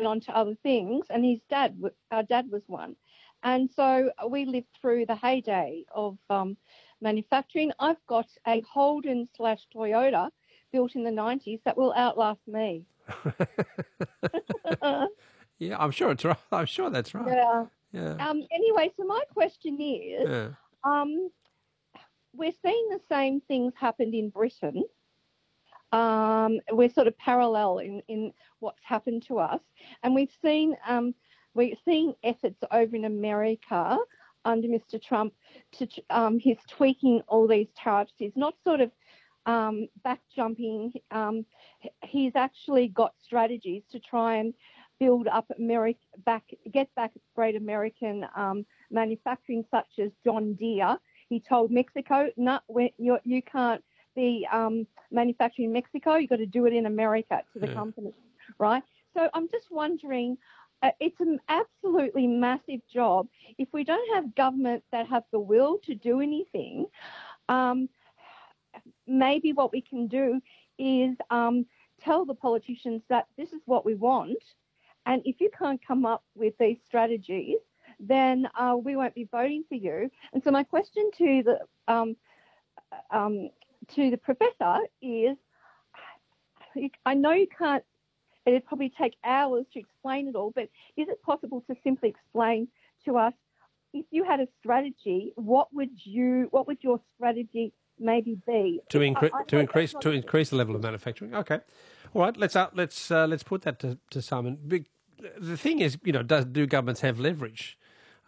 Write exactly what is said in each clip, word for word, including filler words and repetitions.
went on to other things, and his dad, our dad was one. And so we lived through the heyday of um, manufacturing. I've got a Holden slash Toyota built in the nineties that will outlast me. Yeah, I'm sure it's right. I'm sure that's right. Yeah. Yeah. Um, anyway, so my question is, Yeah. um, we're seeing the same things happened in Britain. Um, we're sort of parallel in, in what's happened to us. And we've seen um, we've seen efforts over in America under Mister Trump to um, he's tweaking all these tariffs. He's not sort of um, back jumping. Um, he's actually got strategies to try and build up America back, get back great American um, manufacturing, such as John Deere. He told Mexico, no, you you can't be um, manufacturing in Mexico. You've got to do it in America to the yeah. company, right? So I'm just wondering, uh, it's an absolutely massive job. If we don't have government that have the will to do anything, um, maybe what we can do is um, tell the politicians that this is what we want, and if you can't come up with these strategies, then uh, we won't be voting for you. And so my question to the um, um, to the professor is, I know you can't, it'd probably take hours to explain it all, but is it possible to simply explain to us, if you had a strategy, what would you, what would your strategy maybe be to, incre- I, I to increase to increase the level of manufacturing? Okay, all right. Let's uh, let's uh, let's put that to, to Simon. Big, the thing is, you know, does do governments have leverage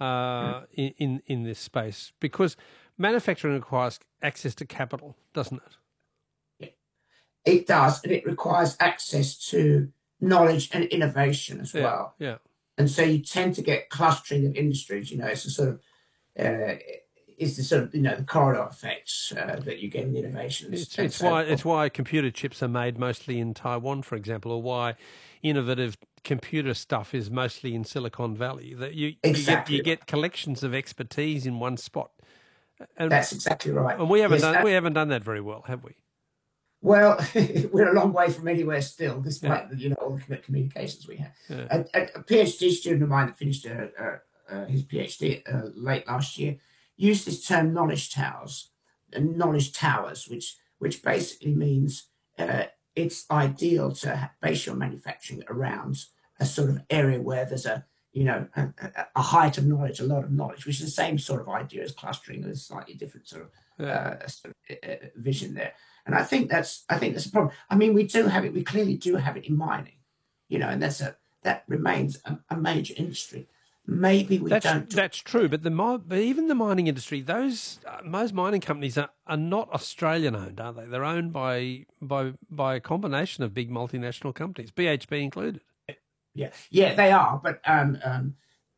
uh, in, in in this space? Because manufacturing requires access to capital, doesn't it? It does, and it requires access to knowledge and innovation as yeah, well. Yeah. And so you tend to get clustering of industries. You know, it's a sort of uh, it's the sort of you know the corridor effects uh, that you get in innovation. It's, it's why it's why computer chips are made mostly in Taiwan, for example, or why innovative computer stuff is mostly in Silicon Valley. That you exactly. you get, you get collections of expertise in one spot. And, That's exactly right. And we haven't yes, done that, we haven't done that very well, have we? Well, we're a long way from anywhere still, despite yeah. you know all the communications we have. Yeah. A, a, a PhD student of mine that finished a, a, a, his PhD uh, late last year used this term knowledge towers, and knowledge towers, which which basically means uh, it's ideal to base your manufacturing around a sort of area where there's a you know a, a height of knowledge, a lot of knowledge, which is the same sort of idea as clustering. There's slightly different sort of, yeah. uh, sort of uh, vision there. And I think that's I think that's a problem. I mean, we do have it. We clearly do have it in mining, you know, and that's a that remains a, a major industry. Maybe we that's, don't. That's true, but the but even the mining industry, those uh, most mining companies are, are not Australian owned, are they? They're owned by by by a combination of big multinational companies, B H P included. Yeah, yeah, they are, but um, um,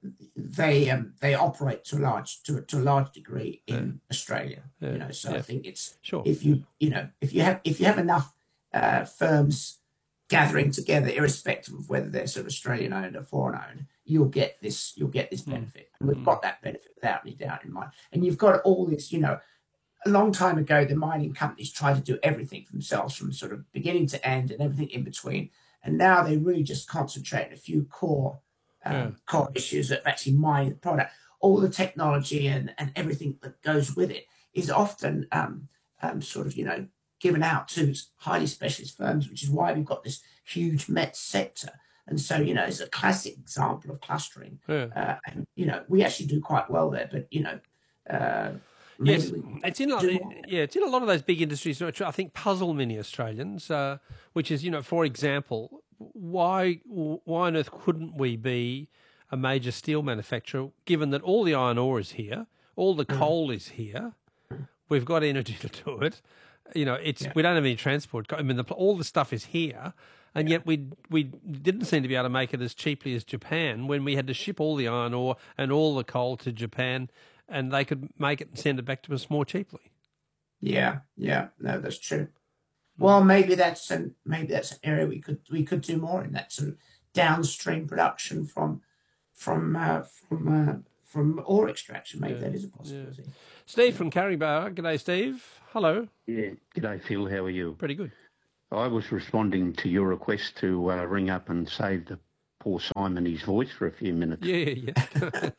they um, they operate to a large to, to a large degree in yeah. Australia. Yeah. You know, so yeah. I think it's sure. if you you know if you have if you have enough uh, firms gathering together, irrespective of whether they're sort of Australian owned or foreign owned, you'll get this you'll get this benefit. Mm. And we've mm. got that benefit without any doubt in mind. And you've got all this, you know, a long time ago, the mining companies tried to do everything for themselves from sort of beginning to end and everything in between. And now they really just concentrate on a few core um, yeah. core issues of actually mining the product. All the technology and, and everything that goes with it is often um, um, sort of, you know, given out to highly specialist firms, which is why we've got this huge met sector. And so, you know, it's a classic example of clustering. Yeah. Uh, and, you know, we actually do quite well there, but, you know, uh, yes, it's in a, yeah, it's in a lot of those big industries which I think puzzle many Australians, uh, which is, you know, for example, why why on earth couldn't we be a major steel manufacturer, given that all the iron ore is here, all the coal mm. is here, we've got energy to do it, you know, it's yeah. we don't have any transport. I mean, the, all the stuff is here, and yeah. yet we we didn't seem to be able to make it as cheaply as Japan when we had to ship all the iron ore and all the coal to Japan, and they could make it and send it back to us more cheaply. Yeah, yeah, no, that's true. Well, maybe that's an maybe that's an area we could we could do more in, that sort of downstream production from from uh, from uh, from ore extraction. Maybe yeah. that is a possibility. Yeah. Steve from Carringbar. G'day, Steve. Hello. Yeah. G'day, Phil. How are you? Pretty good. I was responding to your request to uh, ring up and save the poor Simon his voice for a few minutes. Yeah, yeah.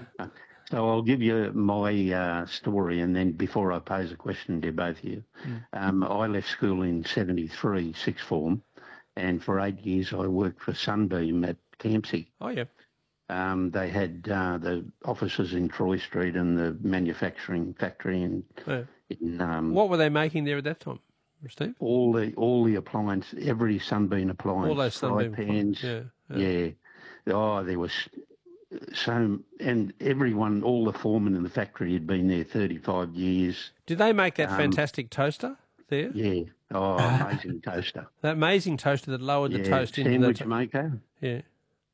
So I'll give you my uh, story, and then before I pose a question to both of you, mm. um, I left school in seventy-three, sixth form, and for eight years I worked for Sunbeam at Campsie. Oh, yeah. Um, they had uh, the offices in Troy Street and the manufacturing factory in... Yeah. in um, what were they making there at that time, Steve? All the all the appliance, every Sunbeam appliance. All those Sunbeam pans. Yeah, yeah. yeah. Oh, there was so... And everyone, all the foremen in the factory had been there thirty-five years. Did they make that um, fantastic toaster there? Yeah. Oh, amazing toaster. That amazing toaster that lowered yeah. the toast into Sandwich the... maker. Yeah.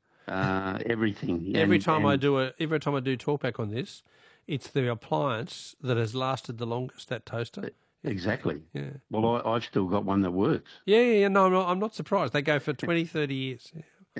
Uh, everything. Every and, time and, I do a, every time I do talkback on this, it's the appliance that has lasted the longest. That toaster. Exactly. Yeah. Well, I, I've still got one that works. Yeah, yeah, yeah. No, I'm not, I'm not surprised. They go for twenty, thirty years. Yeah.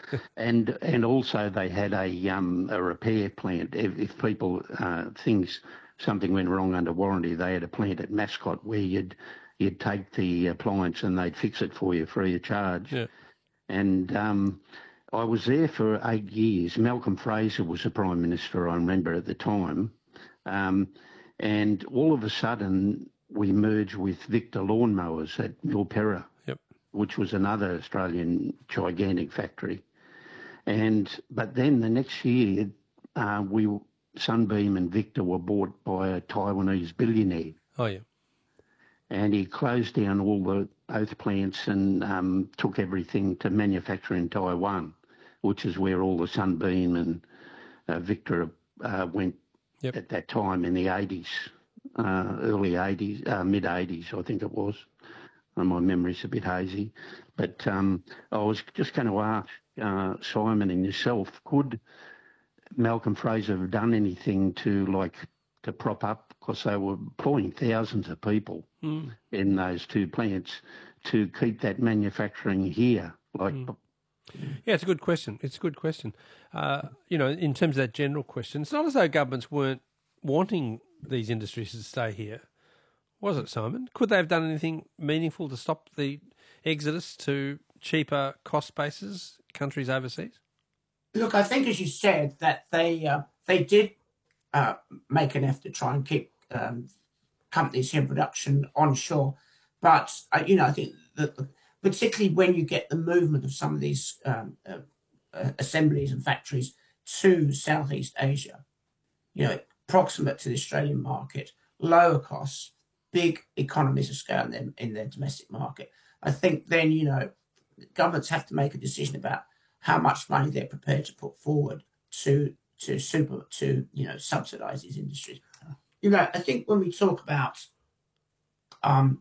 and and also they had a um a repair plant. If, if people uh, things something went wrong under warranty, they had a plant at Mascot where you'd you'd take the appliance and they'd fix it for you free of charge. Yeah. And um. I was there for eight years. Malcolm Fraser was the Prime Minister, I remember, at the time. Um, and all of a sudden, we merged with Victor Lawnmowers at Milperra, yep. which was another Australian gigantic factory. And But then the next year, uh, we Sunbeam and Victor were bought by a Taiwanese billionaire. Oh, yeah. And he closed down all the both plants and um, took everything to manufacture in Taiwan, which is where all the Sunbeam and uh, Victor uh, went yep. at that time in the eighties, uh, early eighties, uh, mid eighties, I think it was. And my memory's a bit hazy. But um, I was just going to ask uh, Simon and yourself, could Malcolm Fraser have done anything to, like, to prop up, because they were employing thousands of people mm. in those two plants, to keep that manufacturing here? Like, mm. Yeah, it's a good question. It's a good question. Uh, you know, in terms of that general question, it's not as though governments weren't wanting these industries to stay here, was it, Simon? Could they have done anything meaningful to stop the exodus to cheaper cost bases, countries overseas? Look, I think, as you said, that they uh, they did uh, make an effort to try and keep um, companies here in production onshore. But, uh, you know, I think that particularly when you get the movement of some of these um, uh, uh, assemblies and factories to Southeast Asia, you know, proximate to the Australian market, lower costs, big economies of scale in their, in their domestic market, I think then, you know, governments have to make a decision about how much money they're prepared to put forward to to super to you know subsidize these industries. You know, I think when we talk about um,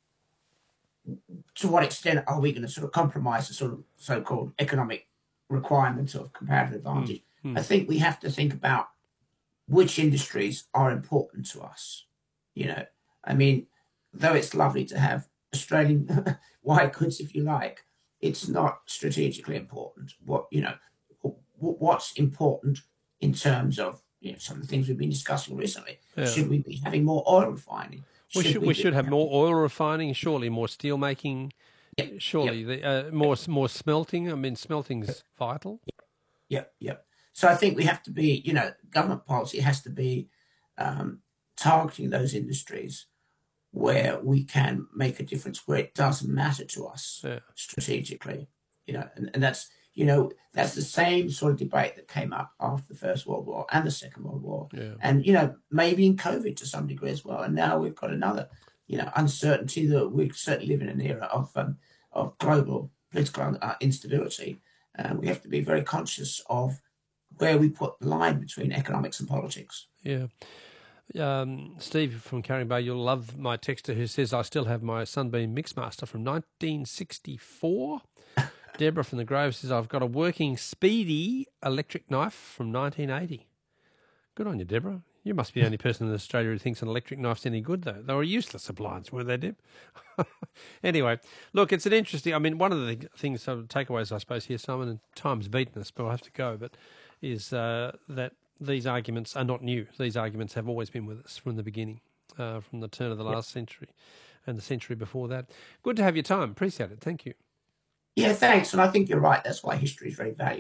to what extent are we going to sort of compromise the sort of so-called economic requirement of comparative advantage, mm-hmm. I think we have to think about which industries are important to us. You know, I mean, though it's lovely to have Australian white goods, if you like, it's not strategically important. What you know, what's important in terms of you know some of the things we've been discussing recently. Yeah. Should we be having more oil refining? Should we should we, we should have more oil refining. Surely more steel making. Yep. Surely yep. the uh, more more smelting. I mean, smelting's vital. Yep, yep. So I think we have to be. You know, government policy has to be um, targeting those industries where we can make a difference, where it does matter to us yeah. strategically, you know, and, and that's, you know, that's the same sort of debate that came up after the First World War and the Second World War. Yeah. And, you know, maybe in COVID to some degree as well. And now we've got another, you know, uncertainty that we certainly live in an era of, um, of global political uh, instability. And we have to be very conscious of where we put the line between economics and politics. Yeah. Um, Steve from Carrying Bay, you'll love my texter who says, I still have my Sunbeam Mixmaster from nineteen sixty-four. Deborah from the Grove says, I've got a working Speedy electric knife from nineteen eighty. Good on you, Deborah. You must be the only person in Australia who thinks an electric knife's any good, though. They were a useless appliance, weren't they, Deb? Anyway, look, it's an interesting... I mean, one of the things, uh, takeaways, I suppose, here, Simon, and time's beaten us, but I'll have to go, but is uh, that these arguments are not new. These arguments have always been with us from the beginning, uh, from the turn of the last yep. century and the century before that. Good to have your time. Appreciate it. Thank you. Yeah, thanks. And I think you're right. That's why history is very valuable.